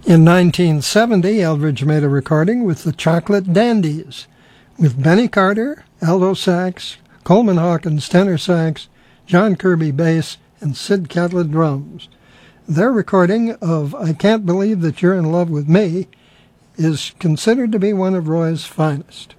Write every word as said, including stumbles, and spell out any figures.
In nineteen seventy, Eldridge made a recording with the Chocolate Dandies, with Benny Carter, alto sax, Coleman Hawkins tenor sax, John Kirby bass, and Sid Catlett drums. Their recording of I Can't Believe That You're in Love with Me is considered to be one of Roy's finest.